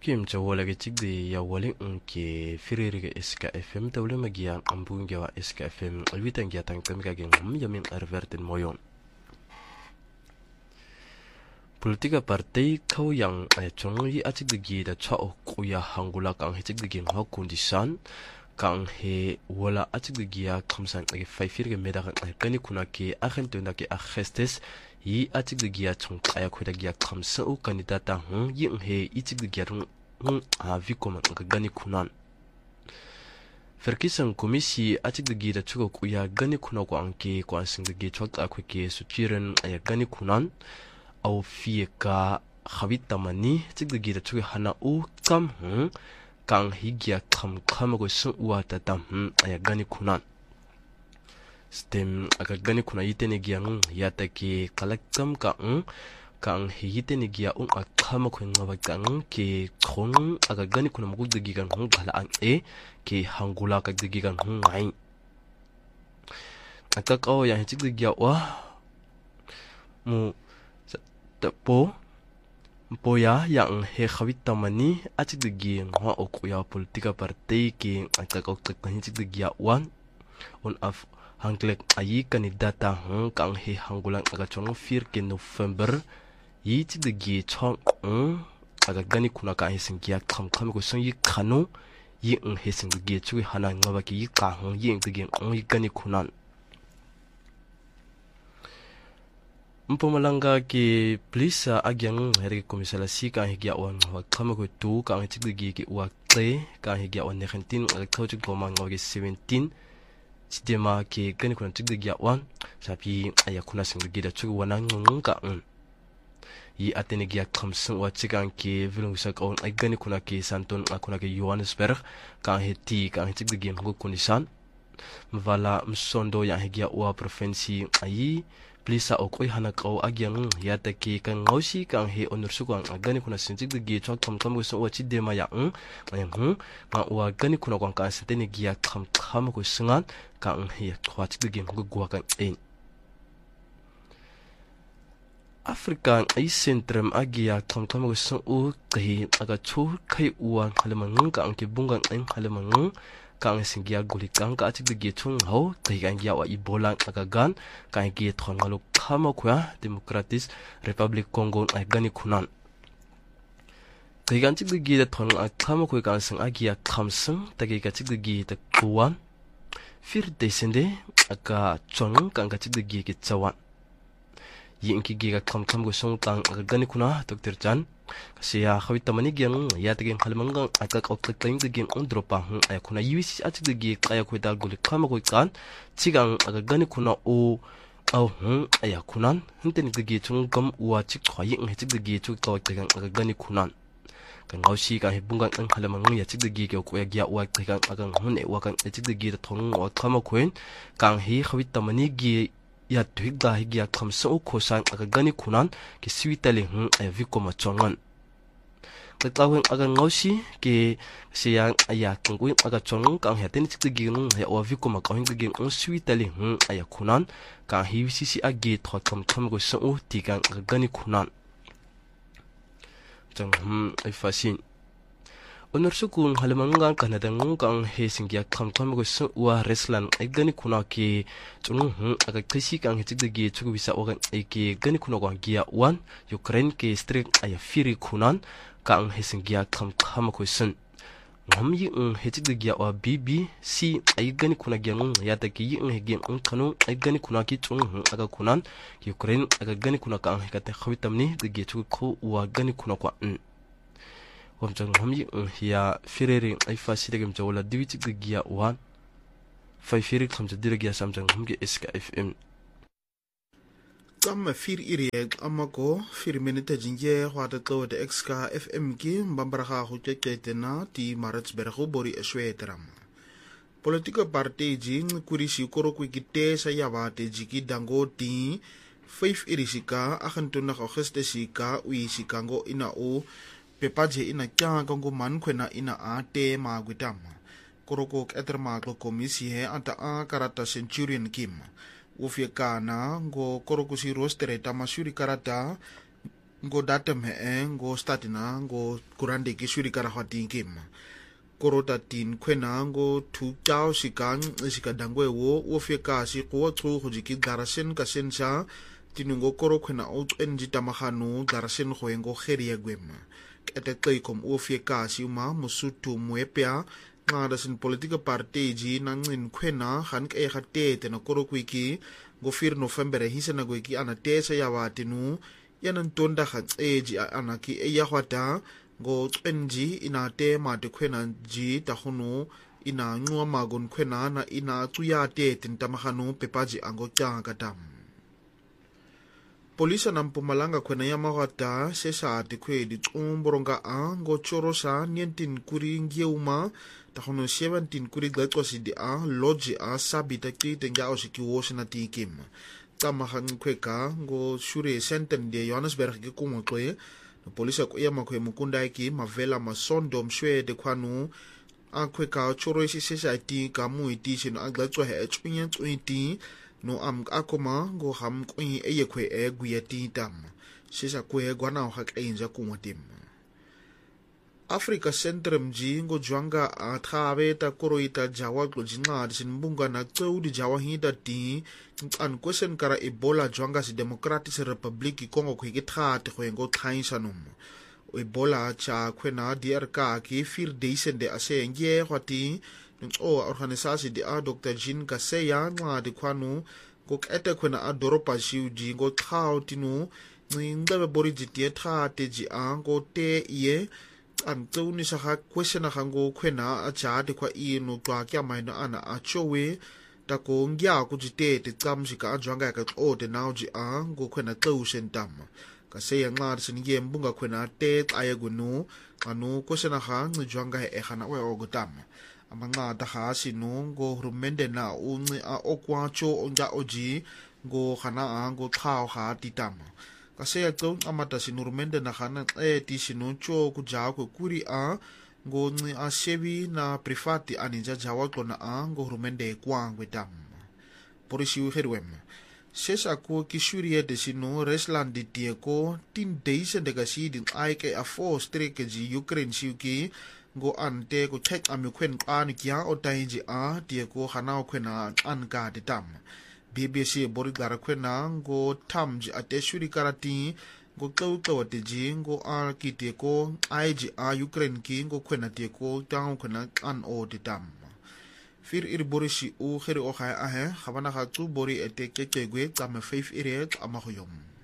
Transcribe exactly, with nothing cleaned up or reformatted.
Kim Jawala Chigdi ya wali unke Fiririga Iska F M Tawle Magia Ambunga wa Iska F M Alwitangia Tangtamika Gengum Yamin Arvertin Moyon Politika Partai kau yang chong yi achigdi da chao kuya hangula kang he chigdi ho kundisan kang he wala achigdi ya khamsan age faifirge medaga kani kuna ke agentunda ke agestes yi achigdi ya chong kaya khoda ya khamsa u kandidata hu yi he ichigdi ya hu a vikoma gani kunan Ferkisan komisi achigdi da chugo kuya gani kuna ko anke ko ansingdi chok akweke suchiren ay gani kunan au fieka khawita mani chigdi da chugo hana u kam hu kang higia kam kam go su wata tam ay gani kunan stem aga gani kuna yitene giang yata ke kalakam ka kang hiyitene gia un akama ko ngaba kang ke khong aga gani kuna mugud gi gan hung bhala an e ke hangula ka gi gan hung ngai aka ko ya chigdi gia wa mu tapo Poya yang he khawita mani achigdi gi ngwa okuya politika partai ke aka ko tkani chigdi gia wan on af hanglek ayi kandidata hung kang he hangulang aga chong fir ke November yi chigdi gi chong aga gani kuna ka he singya kham kham ko song yi khano yi ng he singdi gi chu hana ngaba ki yi ka hung yi ng gi ng yi gani kunan Mpumalanga ke plisa agyang herke komisala si ka higya wan wa kham ko tu ka chigdi gi ki wa tre ka higya wan nineteen aga thojik ko mang wa seventeen Sidema ke gani kuna chigdi gi wan sapi aya kuna singdi gi da chu wana ngung ka yi atene gi khamsun wa chigang ke vilung sa ko ay gani kuna ke santon akuna ke Johannesburg ka heti ka chigdi gi ngo kunisan mvala msondo ya higya wa provinsi ayi Plisa okoi hana kau agyang yata ke kan ngausi kang he onursu kang agani kuna sinjig de gi chok tham tham ko so wachi de ma ya ng ayang hu ma wa gani kuna kang kan sentene gi ya tham tham ko singan kang he khwachig de gi ngo gwa kan ein African ai centrum agia tham tham ko so u kai aga chu kai uwa khalemang kang ke bungang ein khalemang kang singya guli kang ka chig gi chung ho kai kang ya wa ibola aga gan kang gi thon ngalu khama khwa Democratic Republic Congo ai gani kunan kai kang chig gi da thon a khama khwa kang sang agia khamsang tagi ka chig gi ta kuwan fir desende aga chong kang ka chig gi ki chawan yin ki gi ka kham kham go song kang aga gani kuna Doctor Chan Siya khawita mani gyang yata gyang khalimang aka kauklik tayong gyang ondropa hung ay kuna yuisi atik gyang kaya kuy dal gulik kama kuy kan chigang aga gani kuna o aw hung ay kunan hintin gyang chung gam uwa chik kwa ying hitik gyang chuk tawag gyang aga gani kunan kan ngawsi ka hibungang ang khalimang ya chik gyang kuya gya uwa gyang aga hun e wakang chik gyang thong uwa kama kuyin kang hi khawita mani gyang ya tuigda higya khamsa o khosan aga gani kunan ki switali hm ay vikoma chongan katlaweng aga ngausi ke siyang aya kangui aga chong kang haten chikti ging he o vikoma kang ging on switali hm aya kunan ka hiwisi age thotam tham go so tigang aga gani kunan chang hm ay fasin Onorsukung halimang kanadang kang he singya kham kham go so wa reslan ay gani kuna ke chung hm aga kasi kang hitik de gi chugu bisa ogan ay ke gani kuna ko giya one Ukraine ke street ay firi kunan kang he singya kham kham ko sun ngam yi ng hitik de giya wa B B C ay gani kuna gyang ya ta ki yi ng he gyang kanu ay gani kuna ki chung aga kunan Ukraine aga gani kuna kang he ka te khwitamni de gi chugu ko wa gani kuna ko Wamjang hamyi ya fireri ay fasile gem jawla diwitik de giya wan fay firik khamja dirgiya samjang hamge Iska F M Kam fir iriek amako fir minute jinje hwata to de Iska F M ki mbambaraha hujeketena ti Maritzburg bori eswetram Politika party jing kurisi koro kwikite sa yawate jiki dango ti five irisika akhantuna khostesika uisikango ina o Pepaje ina kya kongo man kwena ina a te ma gwitama koroko eterma ko komisi he anta a karata centurion kim ufye kana ngo koroko si rostere tamasuri karata ngo datem he ngo statina ngo kurande ki shuri kara hwatin kim korota tin kwena ngo tu tao sikan sikadangwe wo wo feka si ko tsu go jiki garasen ka sensa tinungo koro kwena o enji tamahanu garasen go ngo kheria gwema kete tleikom wo feka si ma musutu mwepya ngada sin politika party na ngin kwena han ke khatete na koro kwiki ngo fir November hisena gweki ana tesa ya watinu yanan tonda khatseji anaki eya hwata ngo twenji ina te mate khwena ji ta hunu ina ngwa magon khwena na ina tsuya te tintamahanu pepaji ango kya katam polisa na Mpumalanga khwena ya mahwata sesa ati khwedi tsumboronga a ngo chorosa nientin kuri ngeuma ta hunu seventeen kuri gletsosi di a lodge a sabita ki tenga osiki wosina tikim tamahan kweka ngo shure senten de Johannesburg ki kumotwe polisa ko yama ko mukunda ki mavela masondo mshwe de kwanu akweka choro isi society ka mu iti sino aglatswa he tsunya tsuiti no am akoma ngo ham kwi eye kwe e guyati tam sisa kwe gwana ha kainja kumotim Africa Centrum ji ngo jwanga athabe ta koroita jawa ko jinga sinbunga na tsaudi jawa hida ti an kwesen kara Ebola jwanga si Democratic Republic Congo ko githate go ngo thaisa num Ebola cha kwena D R K ki fir deisende ase nge hwati o organisasi di a Doctor Jean Kaseya nga di kwanu ko kete kwena a doropa shiuji ngo thao tinu ngebe bori ji tie thate ji a ngo te ye an tsuni sa ga kwesena gango kwena a cha de kwa ino twa kya maina ana a chowe ta ko ngya ku jitete tsamsika a jwanga ka ote nauji a ngo kwena tsusen tam ka se ya ngar sin ye mbunga kwena te aye gunu anu kwesena ga njwanga e gana we ogotam amanga ta ha sinu ngo rumende na unci a okwacho onja oji ngo khana a ngo thao ha titam kasi ya tso amata sinurumende na khana e ti sinu cho ku ja ku kuri a ngo ngi a shebi na privati aninja jawa kona a ngo rumende kwangwe tam porisi u herwem sesa ko kishuri de sinu resland di tieko tin days de gasi din ai ke a four streak ji Ukraine shiuki ngo ante ko check ami kwen an kya o tainji a tieko khana kwena an ka de tam B B C borigara kwena ngo tamji ate shuri karati ngo tawto teji ngo a kiteko aiji a Ukraine ki ngo kwena teko tang kwena an o de tam fir ir borishi u khere o kha a he khabana kha tu bori ete kekegwe tama five ire amahoyom